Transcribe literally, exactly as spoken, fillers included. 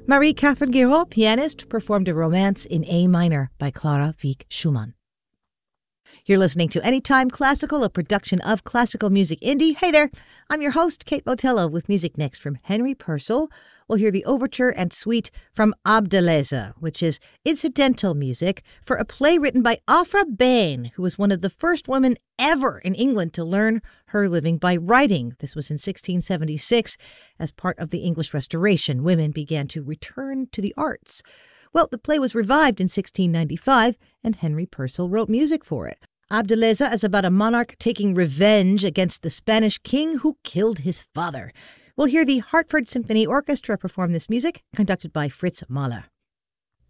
Marie Catherine Guiraud, pianist, performed a romance in A minor by Clara Wieck Schumann. You're listening to Anytime Classical, a production of Classical Music Indie. Hey there, I'm your host, Kate Botello, with music next from Henry Purcell. We'll hear the overture and suite from Abdeleze, which is incidental music for a play written by Afra Bain, who was one of the first women ever in England to learn her living by writing. This was in sixteen seventy-six. As part of the English Restoration, women began to return to the arts. Well, the play was revived in sixteen ninety-five, and Henry Purcell wrote music for it. Abdeleze is about a monarch taking revenge against the Spanish king who killed his father. We'll hear the Hartford Symphony Orchestra perform this music, conducted by Fritz Mahler.